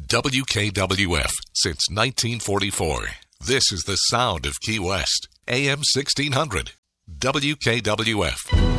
WKWF since 1944. This is the sound of Key West. AM 1600. WKWF.